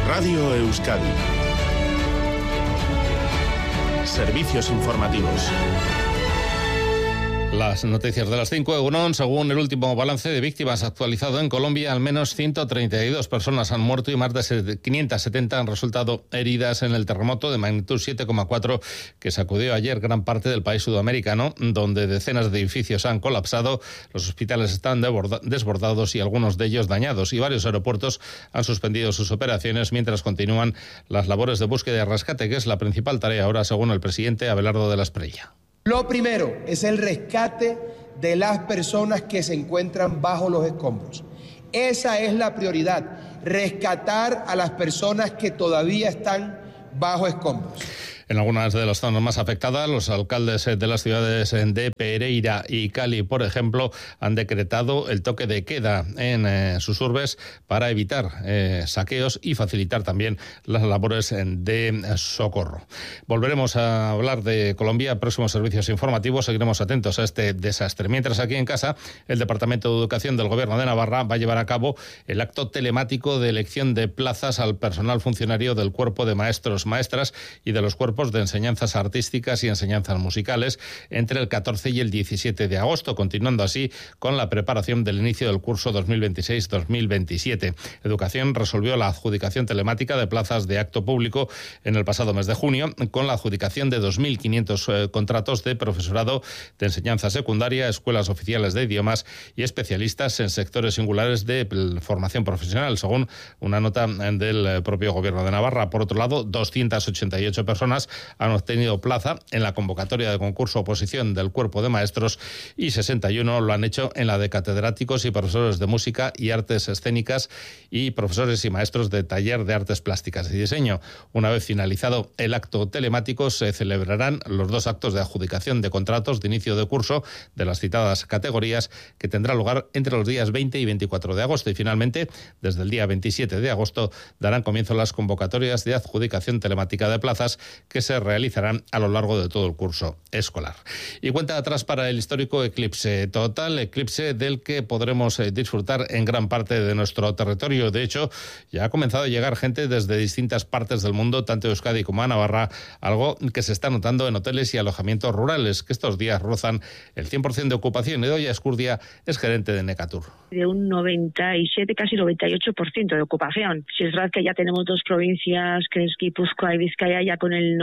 Radio Euskadi. Servicios informativos. Las noticias de las 5, Egunon. Según el último balance de víctimas actualizado en Colombia, al menos 132 personas han muerto y más de 570 han resultado heridas en el terremoto de magnitud 7,4 que sacudió ayer gran parte del país sudamericano, donde decenas de edificios han colapsado, los hospitales están desbordados y algunos de ellos dañados, y varios aeropuertos han suspendido sus operaciones mientras continúan las labores de búsqueda y rescate, que es la principal tarea ahora, según el presidente Abelardo de la Espriella. Lo primero es el rescate de las personas que se encuentran bajo los escombros. Esa es la prioridad, rescatar a las personas que todavía están bajo escombros. En algunas de las zonas más afectadas, los alcaldes de las ciudades de Pereira y Cali, por ejemplo, han decretado el toque de queda en sus urbes para evitar saqueos y facilitar también las labores de socorro. Volveremos a hablar de Colombia, próximos servicios informativos, seguiremos atentos a este desastre. Mientras, aquí en casa, el Departamento de Educación del Gobierno de Navarra va a llevar a cabo el acto telemático de elección de plazas al personal funcionario del cuerpo de maestros, maestras y de los cuerpos de enseñanzas artísticas y enseñanzas musicales entre el 14 y el 17 de agosto, continuando así con la preparación del inicio del curso 2026-2027. Educación resolvió la adjudicación telemática de plazas de acto público en el pasado mes de junio, con la adjudicación de 2.500 contratos de profesorado de enseñanza secundaria, escuelas oficiales de idiomas y especialistas en sectores singulares de formación profesional, según una nota del propio Gobierno de Navarra. Por otro lado, 288 personas han obtenido plaza en la convocatoria de concurso oposición del cuerpo de maestros y 61 lo han hecho en la de catedráticos y profesores de música y artes escénicas y profesores y maestros de taller de artes plásticas y diseño. Una vez finalizado el acto telemático, se celebrarán los dos actos de adjudicación de contratos de inicio de curso de las citadas categorías, que tendrá lugar entre los días 20 y 24 de agosto. Y finalmente, desde el día 27 de agosto, darán comienzo las convocatorias de adjudicación telemática de plazas que se realizarán a lo largo de todo el curso escolar. Y cuenta atrás para el histórico eclipse total, eclipse del que podremos disfrutar en gran parte de nuestro territorio. De hecho, ya ha comenzado a llegar gente desde distintas partes del mundo, tanto de Euskadi como a Navarra, algo que se está notando en hoteles y alojamientos rurales, que estos días rozan el 100% de ocupación. Idoia Escurdia es gerente de Necatur. De un 97, casi 98% de ocupación. Si es verdad que ya tenemos dos provincias, que es Guipúzcoa y Vizcaya, ya con el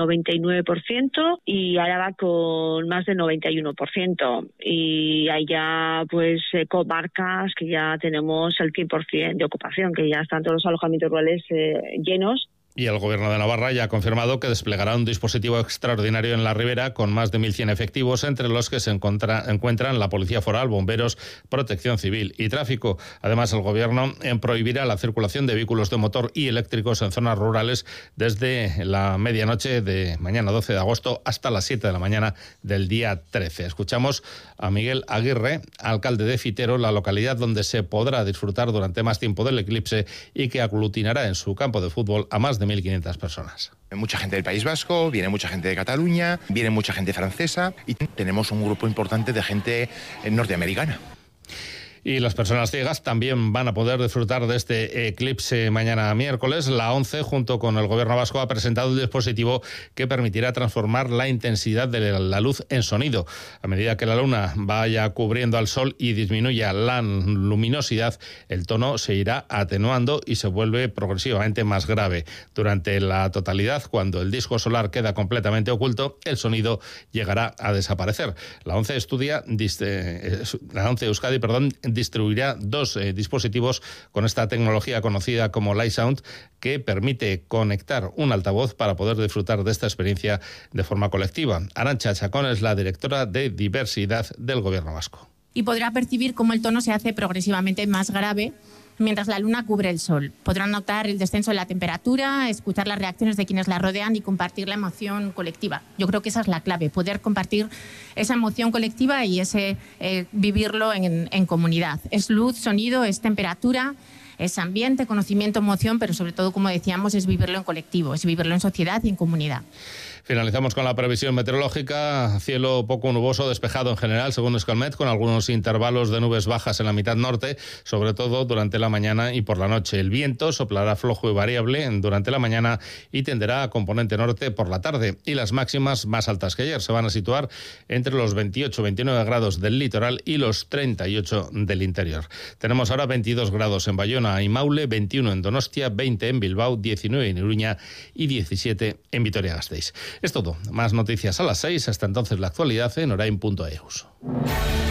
99%, y Álava con más del 91%. Y hay ya pues comarcas que ya tenemos el 100% de ocupación, que ya están todos los alojamientos rurales llenos. Y el Gobierno de Navarra ya ha confirmado que desplegará un dispositivo extraordinario en la Ribera con más de 1.100 efectivos, entre los que se encuentran la Policía Foral, Bomberos, Protección Civil y Tráfico. Además, el Gobierno prohibirá la circulación de vehículos de motor y eléctricos en zonas rurales desde la medianoche de mañana 12 de agosto hasta las 7 de la mañana del día 13. Escuchamos a Miguel Aguirre, alcalde de Fitero, la localidad donde se podrá disfrutar durante más tiempo del eclipse y que aglutinará en su campo de fútbol a más de 1.500 personas. Mucha gente del País Vasco, viene mucha gente de Cataluña, viene mucha gente francesa y tenemos un grupo importante de gente norteamericana. Y las personas ciegas también van a poder disfrutar de este eclipse mañana miércoles. La ONCE, junto con el Gobierno vasco, ha presentado un dispositivo que permitirá transformar la intensidad de la luz en sonido. A medida que la luna vaya cubriendo al sol y disminuya la luminosidad, el tono se irá atenuando y se vuelve progresivamente más grave. Durante la totalidad, cuando el disco solar queda completamente oculto, el sonido llegará a desaparecer. La ONCE Euskadi, distribuirá dos dispositivos con esta tecnología conocida como Light Sound, que permite conectar un altavoz para poder disfrutar de esta experiencia de forma colectiva. Arantxa Chacón es la directora de diversidad del Gobierno vasco. Y podrá percibir cómo el tono se hace progresivamente más grave mientras la luna cubre el sol. Podrán notar el descenso de la temperatura, escuchar las reacciones de quienes la rodean y compartir la emoción colectiva. Yo creo que esa es la clave, poder compartir esa emoción colectiva y ese vivirlo en comunidad. Es luz, sonido, es temperatura, es ambiente, conocimiento, emoción, pero sobre todo, como decíamos, es vivirlo en colectivo, es vivirlo en sociedad y en comunidad. Finalizamos con la previsión meteorológica. Cielo poco nuboso, despejado en general, según Euskalmet, con algunos intervalos de nubes bajas en la mitad norte, sobre todo durante la mañana y por la noche. El viento soplará flojo y variable durante la mañana y tenderá a componente norte por la tarde. Y las máximas más altas que ayer se van a situar entre los 28-29 grados del litoral y los 38 del interior. Tenemos ahora 22 grados en Bayona y Maule, 21 en Donostia, 20 en Bilbao, 19 en Iruña y 17 en Vitoria-Gasteiz. Es todo. Más noticias a las 6. Hasta entonces la actualidad en orain.eus.